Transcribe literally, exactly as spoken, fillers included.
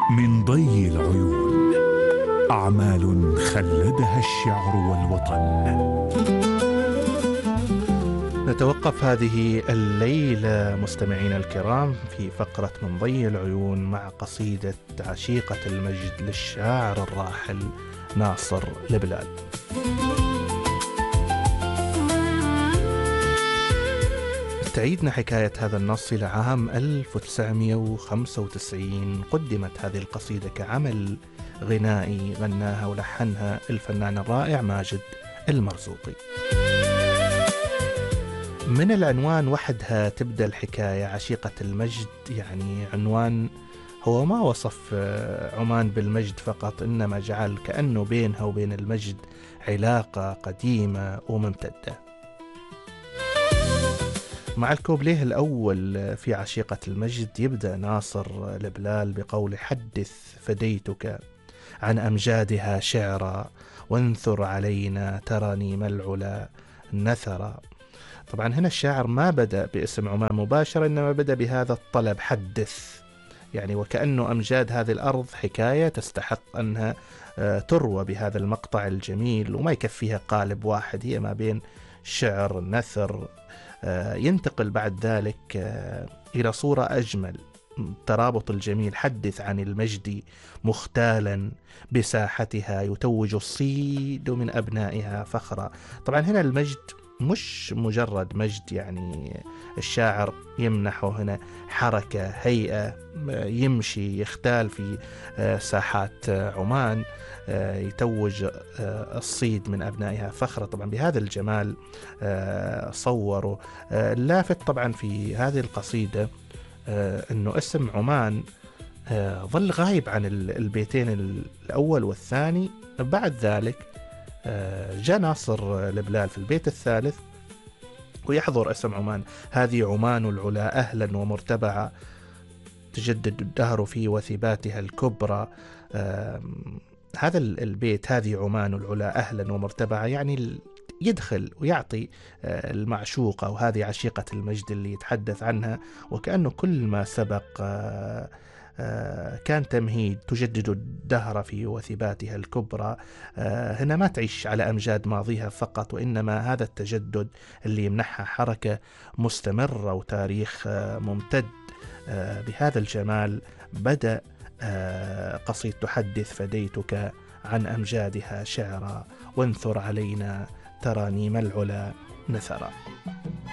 من ضي العيون، أعمال خلدها الشعر والوطن. نتوقف هذه الليلة مستمعينا الكرام في فقرة من ضي العيون مع قصيدة عشيقة المجد للشاعر الراحل ناصر البلال. تعيدنا حكاية هذا النص إلى عام ألف وتسعمئة وخمسة وتسعين. قدمت هذه القصيدة كعمل غنائي غناها ولحنها الفنان الرائع ماجد المرزوقي. من العنوان وحدها تبدأ الحكاية عشيقة المجد، يعني عنوان هو ما وصف عمان بالمجد فقط، إنما جعل كأنه بينها وبين المجد علاقة قديمة وممتدة. مع الكوبليه الأول في عشيقة المجد يبدأ ناصر البلال بقول: حدث فديتك عن أمجادها شعرا وانثر علينا ترانيم العلا نثرا. طبعا هنا الشاعر ما بدأ باسم عمان مباشرة، إنما بدأ بهذا الطلب حدث، يعني وكأنه أمجاد هذه الأرض حكاية تستحق أنها تروى بهذا المقطع الجميل، وما يكفيها قالب واحد، هي ما بين شعر نثر. ينتقل بعد ذلك إلى صورة أجمل، الترابط الجميل: حدث عن المجد مختالا بساحتها يتوج الصيد من أبنائها فخرا. طبعا هنا المجد مش مجرد مجد، يعني الشاعر يمنحه هنا حركة، هيئة، يمشي يختال في ساحات عمان، يتوج الصيد من أبنائها فخرة. طبعا بهذا الجمال صوروا. اللافت طبعا في هذه القصيدة أنه اسم عمان ظل غايب عن البيتين الأول والثاني. بعد ذلك جاء ناصر البلال في البيت الثالث ويحضر اسم عمان: هذه عمان العلا أهلا ومرتبعا تجدد الدهر في وثباتها الكبرى. هذا البيت هذه عمان العلا أهلا ومرتبعا، يعني يدخل ويعطي المعشوقة، وهذه عشيقة المجد اللي يتحدث عنها، وكأنه كل ما سبق كان تمهيد. تجدد الدهر في وثباتها الكبرى، هنا ما تعيش على أمجاد ماضيها فقط، وإنما هذا التجدد اللي يمنحها حركة مستمرة وتاريخ ممتد. بهذا الجمال بدأ قصيد تحدث فديتك عن أمجادها شعرا وانثر علينا ترانيم العلا نثرا.